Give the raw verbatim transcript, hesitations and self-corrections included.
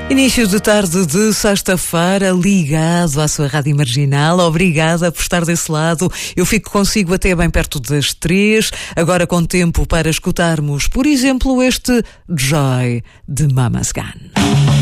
Início de tarde de sexta-feira, ligado à sua Rádio Marginal. Obrigada por estar desse lado. Eu fico consigo até bem perto das três, agora com tempo para escutarmos, por exemplo, este Joy de Mama's Gun.